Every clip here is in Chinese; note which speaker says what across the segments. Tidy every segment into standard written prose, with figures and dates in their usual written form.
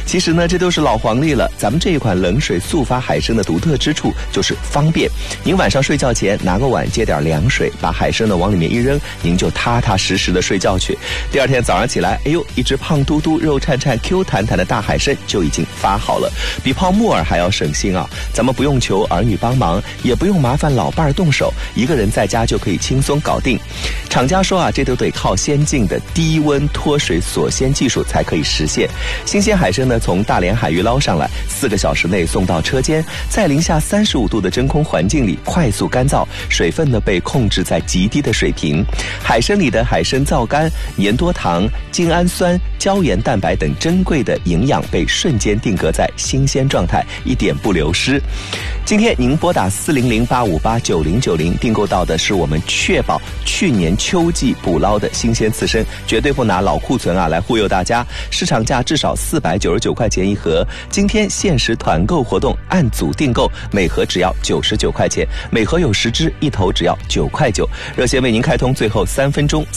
Speaker 1: 其实呢，这都是老黄历了。咱们这一款冷水速发海参的独特之处就是方便。您晚上睡觉前拿个碗接点凉水，把海参呢往里面一扔，您就踏踏实实的睡觉去。第二天早上起来，哎呦，一只胖嘟嘟、肉颤颤、Q 弹弹的大海参就已经发好了，比泡木耳还要省心啊！咱们不用求儿女帮忙，也不用麻烦老伴儿动手，一个人在家就可以轻松搞定。厂家说啊，这都得靠先进的低温脱水锁鲜技术才可以实现。新鲜海参呢，从大连海域捞上来，4个小时内送到车间，在零下35度的真空环境里快速干燥，水分呢被控制在极低的水平。海参里的海参皂苷、粘多糖、精氨酸、胶原蛋白等珍贵的营养被瞬间定格在新鲜状态，一点不流失。今天您拨打400-858-9090订购到的是我们确保去年秋季捕捞的新鲜刺参，绝对不拿老库存啊来忽悠大家。市场价至少499块钱一盒，今天限时团购活动，按组订购，每盒只要99块钱，每盒有10只，一头只要9块9。热线为您开通最后3分钟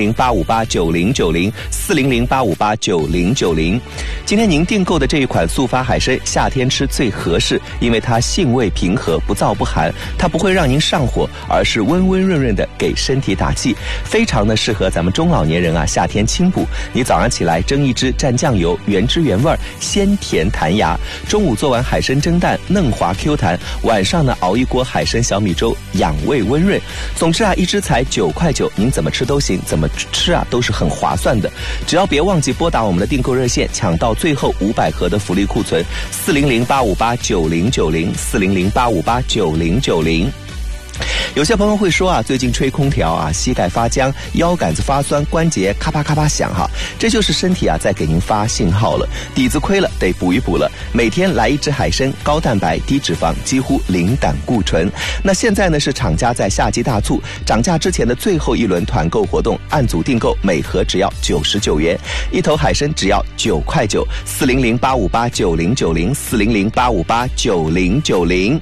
Speaker 1: ，400-858-9090，400-858-9090。今天您订购的这一款速发海参，夏天吃最合适，因为它性味平和，不燥不寒，它不会让您上火，而是温温润润的给身体打气，非常的适合咱们中老年人啊夏天清补。你早上起来蒸一只蘸酱油，原汁原味，鲜甜弹牙；中午做完海参蒸蛋，嫩滑 Q 弹；晚上呢熬一锅海参小米粥，养胃温润。总之啊，一只才9块9，您怎么吃都行，怎么吃啊都是很划算的。只要别忘记拨打我们的订购热线，抢到最后500盒的福利库存，400-858-9090，400-858-9090。有些朋友会说啊，最近吹空调啊，膝盖发僵，腰杆子发酸，关节咔啪咔啪响哈，这就是身体啊在给您发信号了，底子亏了，得补一补了。每天来一只海参，高蛋白低脂肪，几乎零胆固醇。那现在呢是厂家在夏季大促涨价之前的最后一轮团购活动，按组订购，每盒只要99元，一头海参只要9块9，400-858-9090，400-858-9090。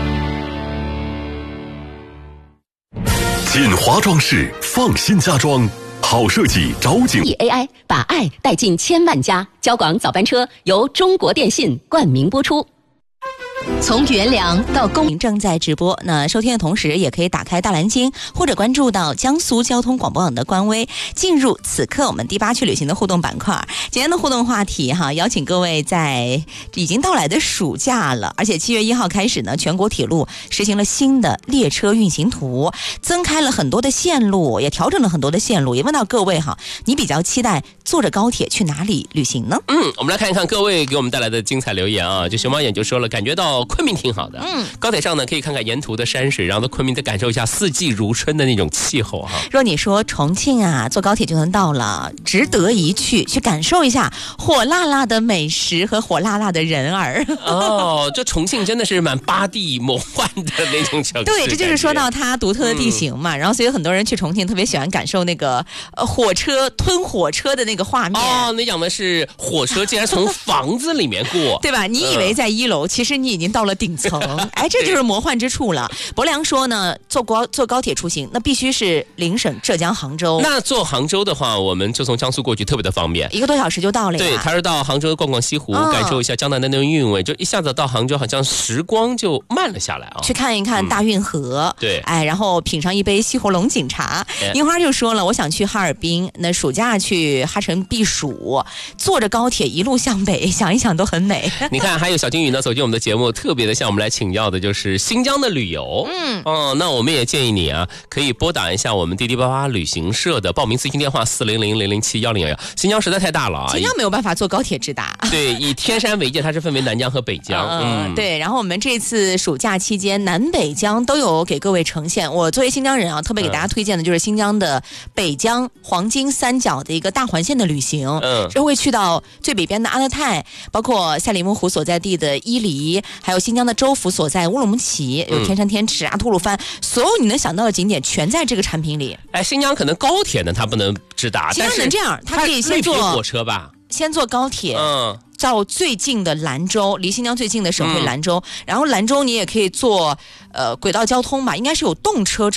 Speaker 2: 锦华装饰，放心家装，好设计找景。
Speaker 3: 以 AI 把爱带进千万家，交广早班车由中国电信冠名播出。从元良到公
Speaker 4: 正在直播，那收听的同时也可以打开大蓝鲸或者关注到江苏交通广播网的官微，进入此刻我们第8区旅行的互动板块。今天的互动话题邀请各位在已经到来的暑假了，而且7月1号开始呢，全国铁路实行了新的列车运行图，增开了很多的线路，也调整了很多的线路。也问到各位你比较期待坐着高铁去哪里旅行呢？
Speaker 5: 我们来看一看各位给我们带来的精彩留言啊。就熊猫眼就说了，感觉到昆明挺好的，高铁上呢可以看看沿途的山水，然后到昆明再感受一下四季如春的那种气候哈。
Speaker 4: 若你说重庆啊，坐高铁就能到了，值得一去，去感受一下火辣辣的美食和火辣辣的人儿。
Speaker 5: 这重庆真的是蛮巴地魔幻的那种城市。
Speaker 4: 对，这就是说到它独特的地形嘛，然后所以很多人去重庆特别喜欢感受那个火车吞火车的那个画面。
Speaker 5: 那讲的是火车竟然从房子里面过，
Speaker 4: 对吧？你以为在1楼，其实你已经到了顶层。这就是魔幻之处了。伯良说呢，坐高铁出行，那必须是邻省浙江杭州。
Speaker 5: 那坐杭州的话，我们就从江苏过去特别的方便
Speaker 4: ，1个多小时就到了呀。
Speaker 5: 对，他是到杭州逛逛西湖，感受一下江南的那种韵味，就一下子到杭州，好像时光就慢了下来啊。
Speaker 4: 去看一看大运河，
Speaker 5: 对，
Speaker 4: 然后品尝一杯西湖龙井茶。樱花就说了，我想去哈尔滨，那暑假去哈城避暑，坐着高铁一路向北，想一想都很美。
Speaker 5: 你看，还有小金鱼呢，走进我们的节目，特别的向我们来请教的就是新疆的旅游。那我们也建议你啊，可以拨打一下我们滴滴八八旅行社的报名咨询电话400-007-1011。新疆实在太大了啊，
Speaker 4: 新疆没有办法坐高铁直达。
Speaker 5: 对，以天山为界，它是分为南疆和北疆。
Speaker 4: 对，然后我们这次暑假期间，南北疆都有给各位呈现。我作为新疆人啊，特别给大家推荐的就是新疆的北疆黄金三角的一个大环线的旅行。就会去到最北边的阿勒泰，包括赛里木湖所在地的伊犁，还有新疆的州府所在乌鲁木齐，有天山天池啊、吐鲁番，所有你能想到的景点全在这个产品里。
Speaker 5: 新疆可能高铁呢它不能直达，
Speaker 4: 新疆能这样，它可以先坐
Speaker 5: 火车吧，
Speaker 4: 先坐高铁，到最近的兰州，离新疆最近的省会兰州，然后兰州你也可以坐轨道交通吧，应该是有动车